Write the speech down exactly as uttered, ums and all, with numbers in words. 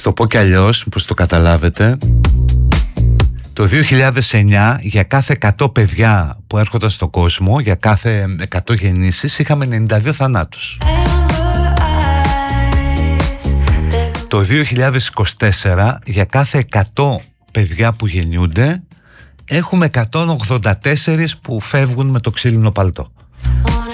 το πω κι αλλιώς, πως το καταλάβετε. Το δύο χιλιάδες εννιά για κάθε εκατό παιδιά που έρχονταν στον κόσμο, για κάθε εκατό γεννήσεις, είχαμε ενενήντα δύο θανάτους. Το δύο χιλιάδες είκοσι τέσσερα για κάθε εκατό παιδιά που γεννιούνται έχουμε εκατόν ογδόντα τέσσερα που φεύγουν με το ξύλινο παλτό.